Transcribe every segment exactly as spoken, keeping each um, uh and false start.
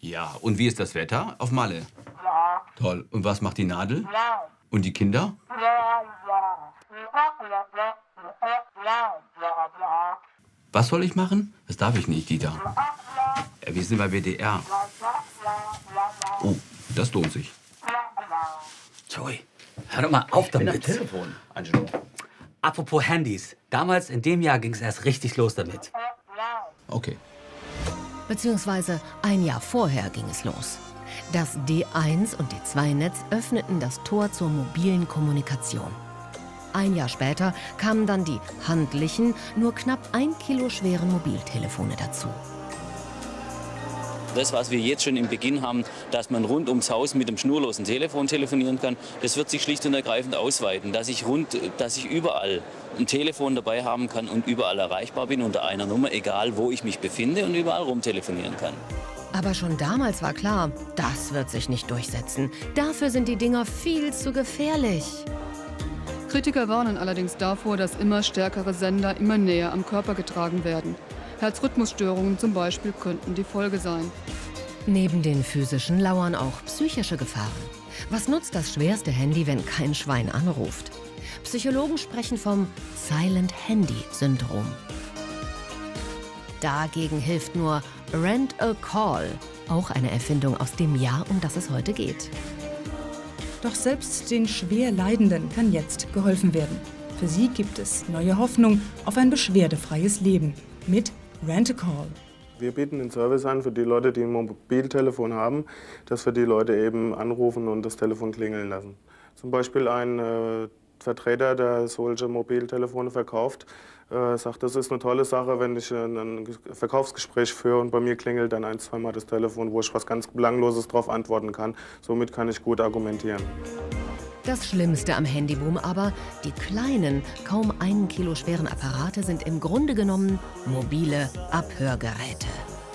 Ja, und wie ist das Wetter auf Malle? Toll. Und was macht die Nadel? Und die Kinder? Was soll ich machen? Das darf ich nicht, Dieter. Ja, wir sind bei W D R. Oh, das lohnt sich. Joey, hör doch mal auf damit. Am Telefon, Angelo. Apropos Handys. Damals, in dem Jahr, ging es erst richtig los damit. Okay. Beziehungsweise ein Jahr vorher ging es los. Das D eins und D zwei Netz öffneten das Tor zur mobilen Kommunikation. Ein Jahr später kamen dann die handlichen, nur knapp ein Kilo schweren Mobiltelefone dazu. Das, was wir jetzt schon im Beginn haben, dass man rund ums Haus mit dem schnurlosen Telefon telefonieren kann, das wird sich schlicht und ergreifend ausweiten. Dass ich, rund, dass ich überall ein Telefon dabei haben kann und überall erreichbar bin unter einer Nummer, egal wo ich mich befinde und überall rumtelefonieren kann. Aber schon damals war klar, das wird sich nicht durchsetzen. Dafür sind die Dinger viel zu gefährlich. Kritiker warnen allerdings davor, dass immer stärkere Sender immer näher am Körper getragen werden. Herzrhythmusstörungen zum Beispiel könnten die Folge sein. Neben den physischen lauern auch psychische Gefahren. Was nutzt das schwerste Handy, wenn kein Schwein anruft? Psychologen sprechen vom Silent-Handy-Syndrom. Dagegen hilft nur Rent a Call, auch eine Erfindung aus dem Jahr, um das es heute geht. Doch selbst den schwer Leidenden kann jetzt geholfen werden. Für sie gibt es neue Hoffnung auf ein beschwerdefreies Leben mit Rent a Call. Wir bieten den Service an für die Leute, die ein Mobiltelefon haben, dass wir die Leute eben anrufen und das Telefon klingeln lassen. Zum Beispiel ein äh, Vertreter, der solche Mobiltelefone verkauft, äh, sagt, das ist eine tolle Sache, wenn ich ein, ein Verkaufsgespräch führe und bei mir klingelt dann ein, zweimal das Telefon, wo ich was ganz Belangloses darauf antworten kann. Somit kann ich gut argumentieren. Das Schlimmste am Handyboom aber, die kleinen, kaum einen Kilo schweren Apparate sind im Grunde genommen mobile Abhörgeräte.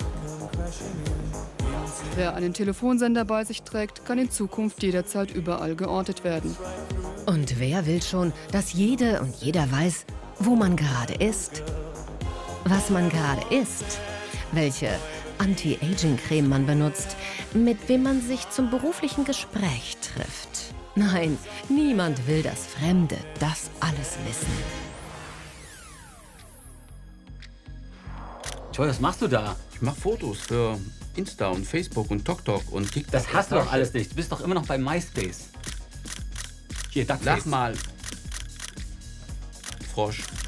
Wer einen Telefonsender bei sich trägt, kann in Zukunft jederzeit überall geortet werden. Und wer will schon, dass jede und jeder weiß, wo man gerade ist, was man gerade isst, welche Anti-Aging-Creme man benutzt, mit wem man sich zum beruflichen Gespräch trifft. Nein, niemand will, dass Fremde das alles wissen. Joey, was machst du da? Ich mache Fotos für Insta und Facebook und TokTok und TikTok. Das hast du doch alles nicht. Du bist doch immer noch bei MySpace. Hier, Duckface. Lach mal. Frosch.